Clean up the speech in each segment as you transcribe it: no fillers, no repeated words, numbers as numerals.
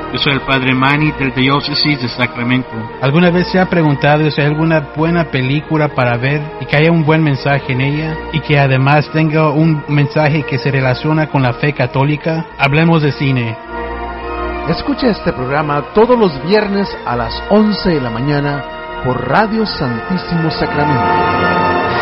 Yo soy el Padre Manny del Diócesis de Sacramento. ¿Alguna vez se ha preguntado si hay alguna buena película para ver y que haya un buen mensaje en ella y que además tenga un mensaje que se relaciona con la fe católica? Hablemos de cine. Escucha este programa todos los viernes a las 11 de la mañana por Radio Santísimo Sacramento.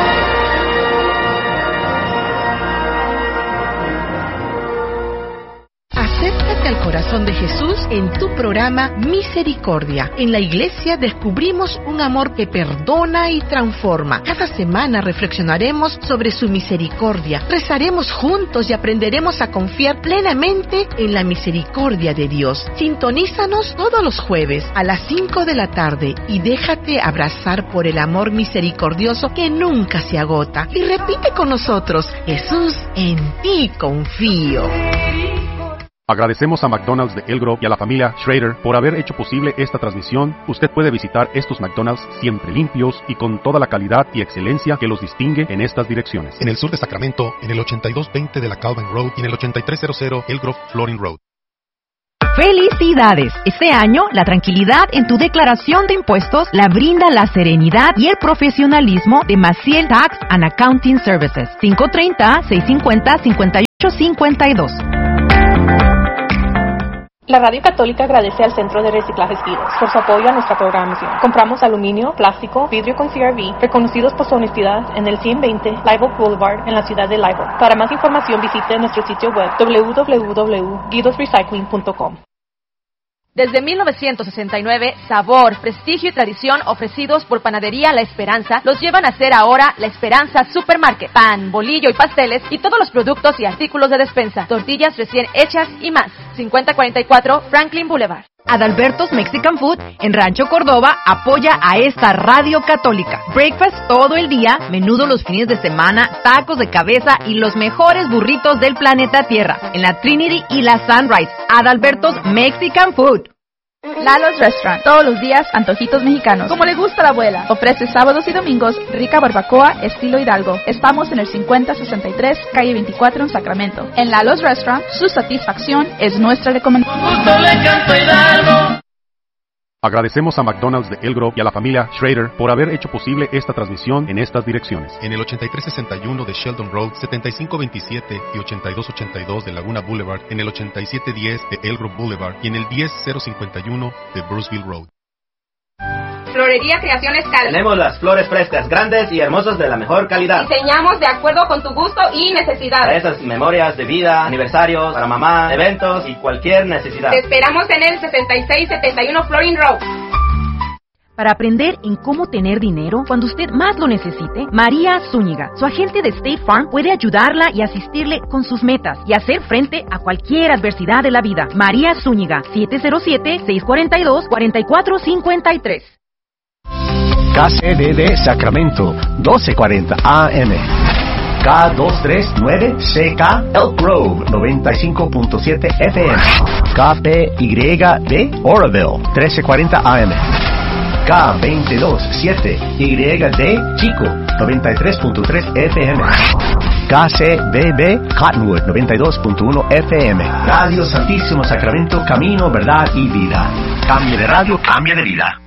Acércate al corazón de Jesús en tu programa Misericordia. En la iglesia descubrimos un amor que perdona y transforma. Cada semana reflexionaremos sobre su misericordia. Rezaremos juntos y aprenderemos a confiar plenamente en la misericordia de Dios. Sintonízanos todos los jueves a las 5 de la tarde y déjate abrazar por el amor misericordioso que nunca se agota. Y repite con nosotros: Jesús, en ti confío. Agradecemos a McDonald's de El Grove y a la familia Schrader por haber hecho posible esta transmisión. Usted puede visitar estos McDonald's siempre limpios y con toda la calidad y excelencia que los distingue en estas direcciones. En el sur de Sacramento, en el 8220 de la Calvin Road y en el 8300 El Grove Flooring Road. ¡Felicidades! Este año, la tranquilidad en tu declaración de impuestos la brinda la serenidad y el profesionalismo de Maciel Tax and Accounting Services. 530-650-5852. La Radio Católica agradece al Centro de Reciclajes Vidas por su apoyo a nuestra programación. Compramos aluminio, plástico, vidrio con CRV, reconocidos por su honestidad en el 120 Live Oak Boulevard en la ciudad de Live Oak. Para más información visite nuestro sitio web www.guidosrecycling.com. Desde 1969, sabor, prestigio y tradición ofrecidos por Panadería La Esperanza los llevan a ser ahora La Esperanza Supermarket. Pan, bolillo y pasteles y todos los productos y artículos de despensa. Tortillas recién hechas y más. 5044 Franklin Boulevard. Adalberto's Mexican Food en Rancho Córdoba apoya a esta radio católica. Breakfast todo el día, menudo los fines de semana, tacos de cabeza y los mejores burritos del planeta Tierra. En la Trinity y la Sunrise. Adalberto's Mexican Food. Lalo's Restaurant, todos los días antojitos mexicanos, como le gusta a la abuela. Ofrece sábados y domingos rica barbacoa estilo Hidalgo. Estamos en el 5063, calle 24 en Sacramento. En Lalo's Restaurant, su satisfacción es nuestra recomendación. Agradecemos a McDonald's de El Grove y a la familia Schrader por haber hecho posible esta transmisión en estas direcciones. En el 8361 de Sheldon Road, 7527 y 8282 de Laguna Boulevard, en el 8710 de El Grove Boulevard y en el 10051 de Bruceville Road. Florería Creaciones Cal. Tenemos las flores frescas, grandes y hermosas de la mejor calidad. Diseñamos de acuerdo con tu gusto y necesidad. Para esas memorias de vida, aniversarios, para mamá, eventos y cualquier necesidad. Te esperamos en el 6671 Flooring Road. Para aprender en cómo tener dinero cuando usted más lo necesite, María Zúñiga, su agente de State Farm, puede ayudarla y asistirle con sus metas y hacer frente a cualquier adversidad de la vida. María Zúñiga, 707-642-4453. KCDD Sacramento, 1240 AM. K239CK Elk Grove, 95.7 FM. KPYD Oroville, 1340 AM. K227YD Chico, 93.3 FM. KCBB Cottonwood, 92.1 FM. Radio Santísimo Sacramento, camino, verdad y vida. Cambia de radio, cambia de vida.